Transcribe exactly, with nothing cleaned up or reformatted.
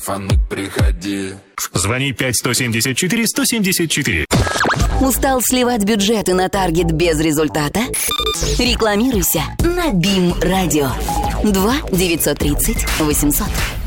сарафаны приходи. Звони пять сто семьдесят четыре сто семьдесят четыре. Устал сливать бюджеты на таргет без результата? Рекламируйся на БИМ Радио. два девятьсот тридцать восемьсот.